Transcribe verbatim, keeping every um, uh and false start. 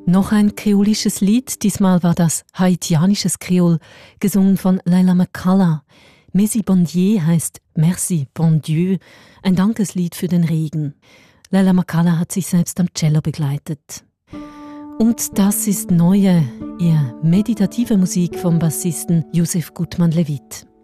Noch ein kreolisches Lied, diesmal war das haitianisches Kreol, gesungen von Laila McCullough. Merci bon Dieu heisst Merci bon Dieu, ein Dankeslied für den Regen. Laila McCullough hat sich selbst am Cello begleitet. Und das ist neue, eher meditative Musik vom Bassisten Joseph Gutmann-Levitt.